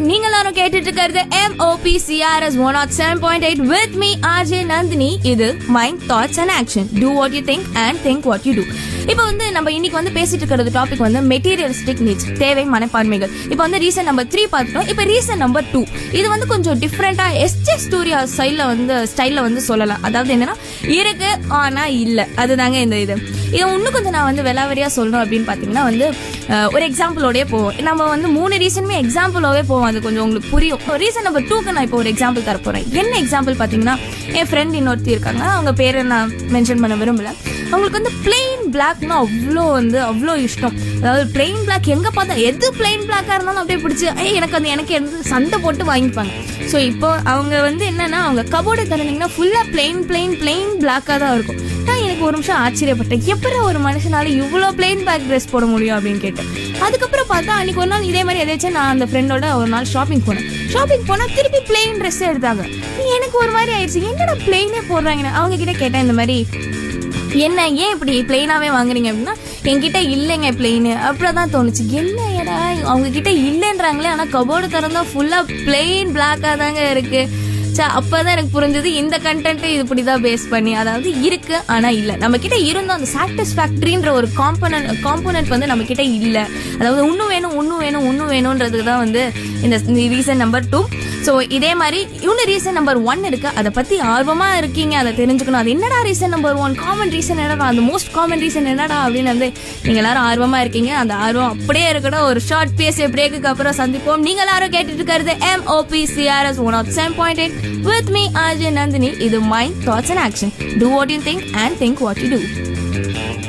நீங்க எல்லாரும் கேட்டுட்டு இருக்கிறது MOPCRS 107.8 with me RJ Nandini. இது mind thoughts and action. Do what you think and think what you do. இப்போ நம்ம இன்னைக்கு பேசிட்டு இருக்கிறது டாபிக் மெட்டீரியலிஸ்டிக் நீட்ஸ், தேவை மனப்பான்மைகள். இப்போ ரீசன் நம்பர் 3 பார்த்துட்டோம். இப்போ ரீசன் நம்பர் 2 இது கொஞ்சம் டிஃப்ரெண்டா எஸ்ஜே ஸ்டூடியோ ஸ்டைல்ல சொல்லலாம். அதாவது என்னன்னா இருக்கு ஆனா இல்ல, அதுதாங்க இந்த இது இன்னும் கொஞ்சம் நான் வெளாவரியா சொல்லணும் அப்படின்னு பாத்தீங்கன்னா ஒரு எக்ஸாம்பிளோடய போவோம். நம்ம 3 ரீசனுமே எக்ஸாம்பிளோவே போவோம், அது கொஞ்சம் உங்களுக்கு புரியும். ரீசன் நம்பர் 2க்கு நான் இப்போ ஒரு எக்ஸாம்பிள் தர போறேன். என்ன எக்ஸாம்பிள் பாத்தீங்கன்னா, என் ஃப்ரெண்ட் இன்னொருத்தி இருக்காங்க, அவங்க பேரை நான் மென்ஷன் பண்ண விரும்பல. அவங்களுக்கு பிளெயின் பிளாக்னா அவ்வளோ இஷ்டம். அதாவது பிளெயின் பிளாக் எங்க பார்த்தா எது பிளெயின் பிளாக்கா இருந்தாலும் அப்படியே பிடிச்சி எனக்கு சண்டை போட்டு வாங்கிப்பாங்க. ஸோ இப்போ அவங்க என்னன்னா, அவங்க கபோர்டை திறந்தீங்கன்னா ஃபுல்லா பிளெயின் பிளாக்கா தான் இருக்கும். நான் எனக்கு ஒரு நிமிஷம் ஆச்சரியப்பட்டேன், எப்படி ஒரு மனுஷனால இவ்வளோ பிளெயின் பிளாக் ட்ரெஸ் போட முடியும் அப்படின்னு கேட்டேன். அதுக்கப்புறம் பார்த்தா அன்னைக்கு ஒரு நாள் இதே மாதிரி எதாச்சும் நான் அந்த ஃப்ரெண்டோட ஒரு நாள் ஷாப்பிங் போனா திருப்பி பிளெயின் ட்ரெஸ் எடுத்தாங்க. எனக்கு ஒரு மாதிரி ஆயிடுச்சு, என்னடா பிளெயினே போடுறாங்க. அவங்க கிட்ட கேட்டேன் இந்த மாதிரி, என்ன ஏன் இப்படி பிளெயினாவே வாங்குறீங்க அப்படின்னா, என்கிட்ட இல்லைங்க பிளெயின். அப்படிதான் தோணுச்சு, என்ன ஏடா அவங்க கிட்ட இல்லைன்றாங்களே, ஆனா கபோர்டு திறந்தா ஃபுல்லா பிளெயின் பிளாக்கா தாங்க இருக்கு. அப்பதான் எனக்கு புரிஞ்சது, இந்த கண்டென்ட் இப்படிதான் பேஸ் பண்ணி, அதாவது இருக்கு ஆனா இல்ல. நம்ம கிட்ட இருந்தோம் அந்த சாட்டிஸ்பாக்டரின்ற ஒரு காம்போனன்ட் நம்ம கிட்ட இல்ல. அதாவது இன்னும் வேணும்ன்றதுக்கு தான் இந்த ரீசன் நம்பர் 2. ஸோ இதே மாதிரி இன்னும் ரீசன் நம்பர் 1 இருக்கு, அதை பத்தி ஆர்வமா இருக்கீங்க, அதை தெரிஞ்சுக்கணும். அது என்னடா ரீசன் நம்பர் 1, காமன் ரீசன் என்னடா, அந்த மோஸ்ட் காமன் ரீசன் என்னடா அப்படின்னு நீங்க எல்லாரும் ஆர்வமா இருக்கீங்க. அந்த ஆர்வம் அப்படியே இருக்கட்டும். ஒரு ஷார்ட் பேசிய பிரேக்குக்கு அப்புறம் சந்திப்போம். நீங்க எல்லாரும் கேட்டுட்டு இருக்கிறது MOPCRS 107.8 with me RJ Nandini. இது mind thoughts and action. Do what you think and think what you do.